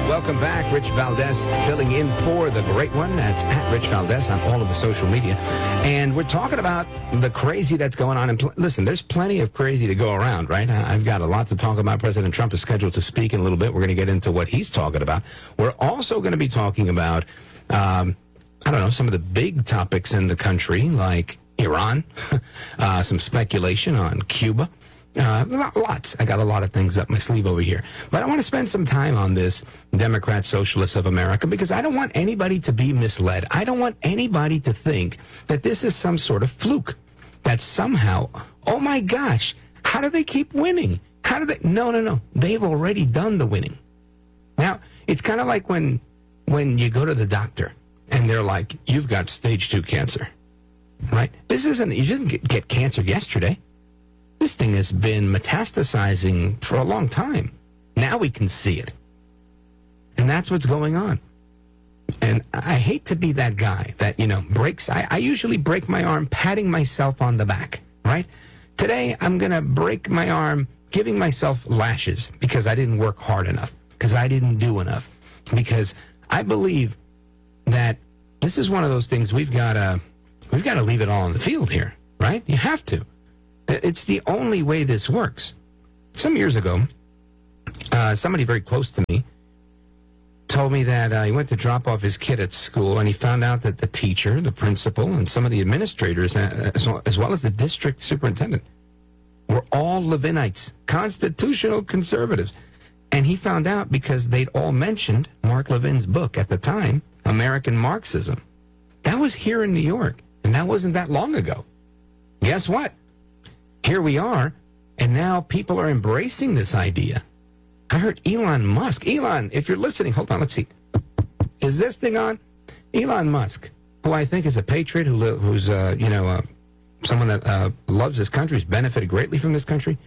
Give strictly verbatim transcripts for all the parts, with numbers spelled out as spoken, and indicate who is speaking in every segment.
Speaker 1: Welcome back. Rich Valdez filling in for the great one. That's at Rich Valdez on all of the social media. And we're talking about the crazy that's going on. And pl- listen, there's plenty of crazy to go around, right? I've got a lot to talk about. President Trump is scheduled to speak in a little bit. We're going to get into what he's talking about. We're also going to be talking about, um, I don't know, some of the big topics in the country, like Iran, uh, some speculation on Cuba. Uh, lots. I got a lot of things up my sleeve over here. But I want to spend some time on this Democrat Socialists of America because I don't want anybody to be misled. I don't want anybody to think that this is some sort of fluke. That somehow, oh my gosh, how do they keep winning? How do they? No, no, no. They've already done the winning. Now, it's kind of like when, when you go to the doctor and they're like, you've got stage two cancer, right? This isn't, you didn't get, get cancer yesterday. This thing has been metastasizing for a long time. Now we can see it. And that's what's going on. And I hate to be that guy that, you know, breaks. I, I usually break my arm patting myself on the back, right? Today, I'm going to break my arm giving myself lashes because I didn't work hard enough, because I didn't do enough, because I believe that this is one of those things we've got to, we've got to leave it all on the field here, right? You have to. It's the only way this works. Some years ago, uh, somebody very close to me told me that uh, he went to drop off his kid at school, and he found out that the teacher, the principal, and some of the administrators, uh, as, well, as well as the district superintendent, were all Levinites, constitutional conservatives. And he found out because they'd all mentioned Mark Levin's book at the time, American Marxism. That was here in New York, and that wasn't that long ago. Guess what? Here we are, and now people are embracing this idea. I heard Elon Musk. Elon, if you're listening, hold on, let's see. Is this thing on? Elon Musk, who I think is a patriot, who who's, uh, you know, uh, someone that uh, loves this country, has benefited greatly from this country.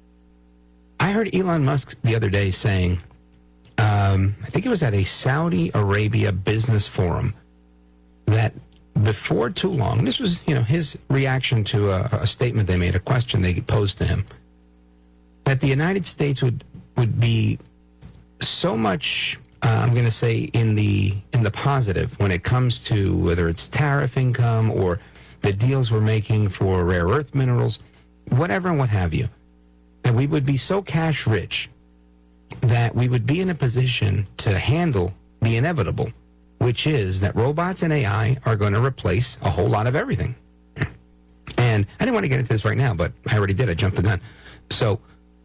Speaker 1: I heard Elon Musk the other day saying, um, I think it was at a Saudi Arabia business forum, that before too long, this was, you know, his reaction to a, a statement they made, a question they posed to him, that the United States would would be so much, uh, I'm going to say, in the in the positive when it comes to whether it's tariff income or the deals we're making for rare earth minerals, whatever and what have you, that we would be so cash rich that we would be in a position to handle the inevitable, which is that robots and A I are going to replace a whole lot of everything. And I didn't want to get into this right now, but I already did. I jumped the gun. So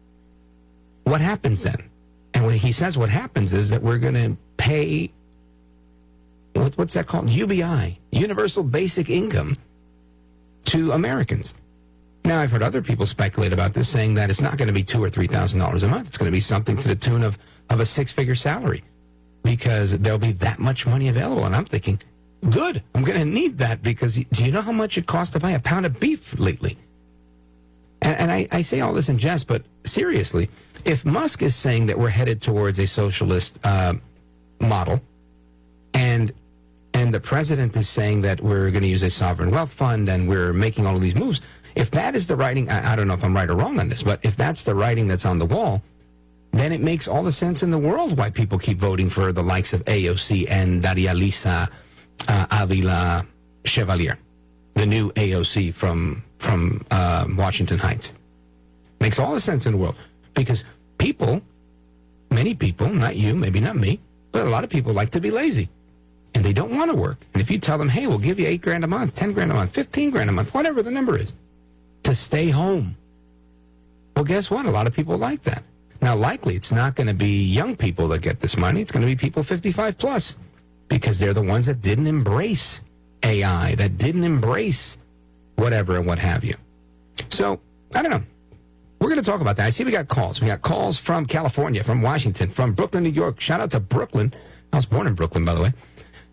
Speaker 1: what happens then? And when he says what happens is that we're going to pay, what, what's that called? U B I, Universal Basic Income, to Americans. Now, I've heard other people speculate about this, saying that it's not going to be two thousand dollars or three thousand dollars a month. It's going to be something to the tune of, of a six-figure salary, because there'll be that much money available. And I'm thinking, good, I'm going to need that, because do you know how much it costs to buy a pound of beef lately? And, and I, I say all this in jest, but seriously, if Musk is saying that we're headed towards a socialist uh, model, and and the president is saying that we're going to use a sovereign wealth fund and we're making all of these moves, if that is the writing, I, I don't know if I'm right or wrong on this, but if that's the writing that's on the wall, then it makes all the sense in the world why people keep voting for the likes of A O C and Daria Lisa uh, Avila Chevalier, the new A O C from from uh, Washington Heights. Makes all the sense in the world, because people, many people, not you, maybe not me, but a lot of people like to be lazy, and they don't want to work. And if you tell them, hey, we'll give you eight grand a month, ten grand a month, fifteen grand a month, whatever the number is, to stay home, well, guess what? A lot of people like that. Now, likely, it's not going to be young people that get this money. It's going to be people fifty-five plus, because they're the ones that didn't embrace A I, that didn't embrace whatever and what have you. So, I don't know. We're going to talk about that. I see we got calls. We got calls from California, from Washington, from Brooklyn, New York. Shout out to Brooklyn. I was born in Brooklyn, by the way.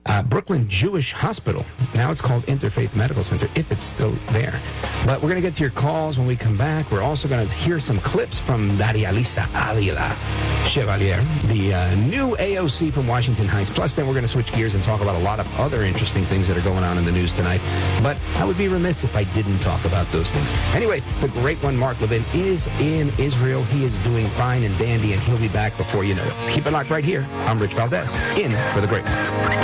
Speaker 1: uh, Brooklyn Jewish Hospital. Now it's called Interfaith Medical Center, if it's still there. But we're going to get to your calls when we come back. We're also going to hear some clips from Daria Lisa Avila Chevalier, the uh, new A O C from Washington Heights. Plus, then we're going to switch gears and talk about a lot of other interesting things that are going on in the news tonight. But I would be remiss if I didn't talk about those things. Anyway, the great one, Mark Levin, is in Israel. He is doing fine and dandy, and he'll be back before you know it. Keep it locked right here. I'm Rich Valdez, in for the great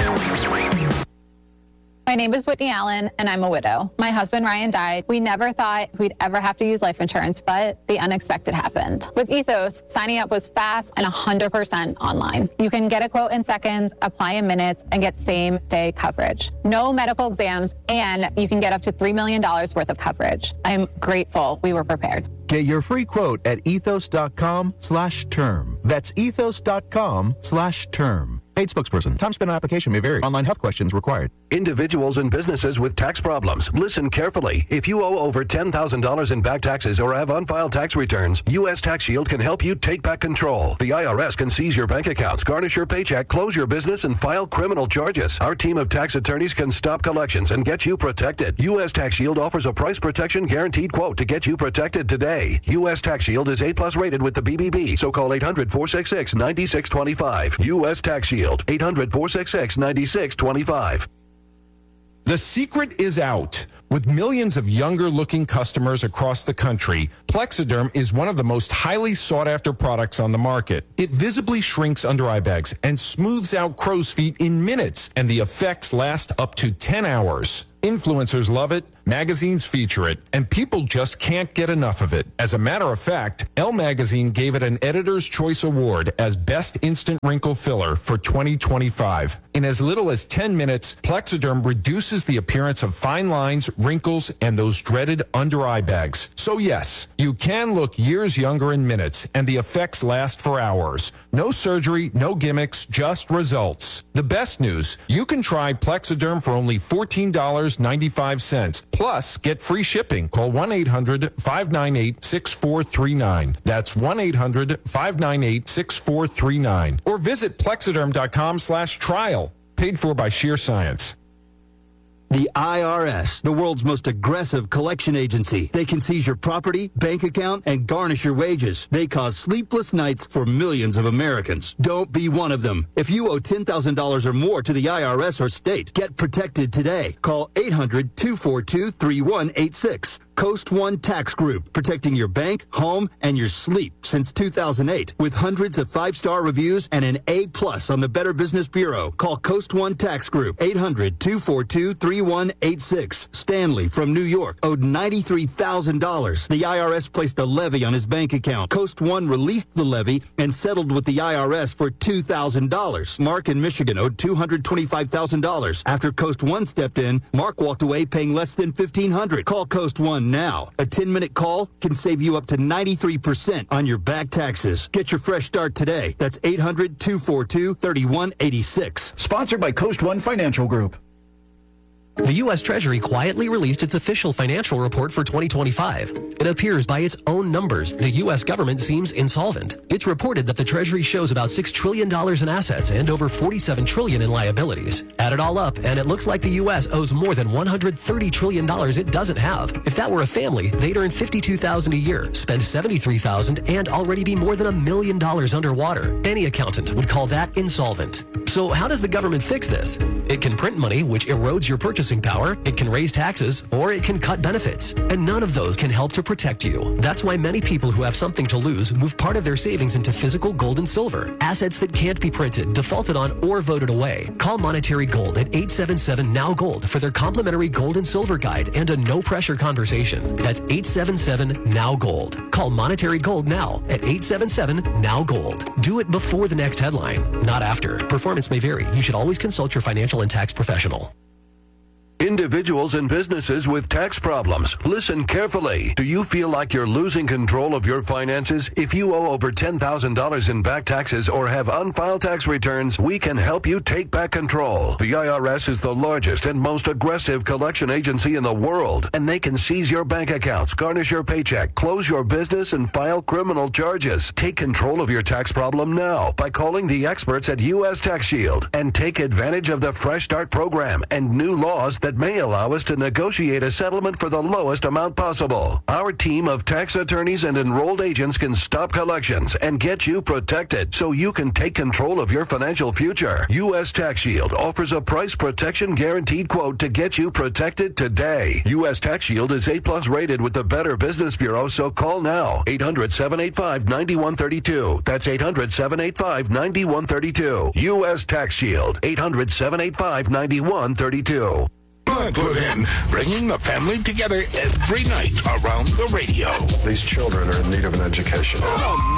Speaker 1: one.
Speaker 2: My name is Whitney Allen, and I'm a widow. My husband, Ryan, died. We never thought we'd ever have to use life insurance, but the unexpected happened. With Ethos, signing up was fast and one hundred percent online. You can get a quote in seconds, apply in minutes, and get same-day coverage. No medical exams, and you can get up to three million dollars worth of coverage. I'm grateful we were prepared.
Speaker 3: Get your free quote at ethos.com slash term. That's ethos.com slash term. Paid spokesperson. Time spent on application may vary. Online health questions required.
Speaker 4: Individuals and businesses with tax problems, listen carefully. If you owe over ten thousand dollars in back taxes or have unfiled tax returns, U S Tax Shield can help you take back control. The I R S can seize your bank accounts, garnish your paycheck, close your business, and file criminal charges. Our team of tax attorneys can stop collections and get you protected. U S Tax Shield offers a price protection guaranteed quote to get you protected today. U S Tax Shield is A plus rated with the B B B, so call eight hundred, four six six, nine six two five. U S Tax Shield, eight hundred, four six six, nine six two five.
Speaker 5: The secret is out. With millions of younger-looking customers across the country, Plexiderm is one of the most highly sought-after products on the market. It visibly shrinks under eye bags and smooths out crow's feet in minutes, and the effects last up to ten hours. Influencers love it, magazines feature it, and people just can't get enough of it. As a matter of fact, Elle Magazine gave it an Editor's Choice Award as Best Instant Wrinkle Filler for twenty twenty-five. In as little as ten minutes, Plexiderm reduces the appearance of fine lines, wrinkles, and those dreaded under-eye bags. So yes, you can look years younger in minutes, and the effects last for hours. No surgery, no gimmicks, just results. The best news, you can try Plexiderm for only fourteen dollars and ninety-five cents. Plus, get free shipping. Call one eight hundred, five nine eight, six four three nine. That's one eight hundred, five nine eight, six four three nine. Or visit plexiderm.com slash trial. Paid for by Sheer Science.
Speaker 6: The I R S, the world's most aggressive collection agency. They can seize your property, bank account, and garnish your wages. They cause sleepless nights for millions of Americans. Don't be one of them. If you owe ten thousand dollars or more to the I R S or state, get protected today. Call eight hundred, two four two, three one eight six. Coast One Tax Group, protecting your bank, home, and your sleep since two thousand eight. With hundreds of five-star reviews and an A plus on the Better Business Bureau. Call Coast One Tax Group, eight hundred, two four two, three one eight six. Stanley from New York owed ninety-three thousand dollars. The I R S placed a levy on his bank account. Coast One released the levy and settled with the I R S for two thousand dollars. Mark in Michigan owed two hundred twenty-five thousand dollars. After Coast One stepped in, Mark walked away paying less than fifteen hundred dollars. Call Coast One now. A ten-minute call can save you up to ninety-three percent on your back taxes. Get your fresh start today. That's eight hundred, two four two, three one eight six.
Speaker 7: Sponsored by Coast One Financial Group.
Speaker 8: The U S Treasury quietly released its official financial report for twenty twenty-five. It appears by its own numbers the U S government seems insolvent. It's reported that the Treasury shows about six trillion dollars in assets and over forty-seven trillion dollars in liabilities. Add it all up, and it looks like the U S owes more than one hundred thirty trillion dollars it doesn't have. If that were a family, they'd earn fifty-two thousand dollars a year, spend seventy-three thousand dollars, and already be more than a million dollars underwater. Any accountant would call that insolvent. So how does the government fix this? It can print money, which erodes your purchasing power, it can raise taxes, or it can cut benefits. And none of those can help to protect you. That's why many people who have something to lose move part of their savings into physical gold and silver, assets that can't be printed, defaulted on, or voted away. Call Monetary Gold at eight seven seven, N O W Gold for their complimentary gold and silver guide and a no-pressure conversation. That's eight seven seven, N O W Gold. Call Monetary Gold now at eight seven seven, N O W Gold. Do it before the next headline, not after. Performance may vary. You should always consult your financial and tax professional.
Speaker 4: Individuals and businesses with tax problems, listen carefully. Do you feel like you're losing control of your finances? If you owe over ten thousand dollars in back taxes or have unfiled tax returns, we can help you take back control. The I R S is the largest and most aggressive collection agency in the world, and they can seize your bank accounts, garnish your paycheck, close your business, and file criminal charges. Take control of your tax problem now by calling the experts at U S Tax Shield and take advantage of the Fresh Start program and new laws that may allow us to negotiate a settlement for the lowest amount possible. Our team of tax attorneys and enrolled agents can stop collections and get you protected so you can take control of your financial future. U S Tax Shield offers a price protection guaranteed quote to get you protected today. U S Tax Shield is A plus rated with the Better Business Bureau, so call now. eight hundred, seven eight five, nine one three two. That's eight hundred, seven eight five, nine one three two. U S Tax Shield. eight hundred, seven eight five, nine one three two.
Speaker 9: Put in, bringing the family together every night around the radio.
Speaker 10: These children are in need of an education.
Speaker 9: The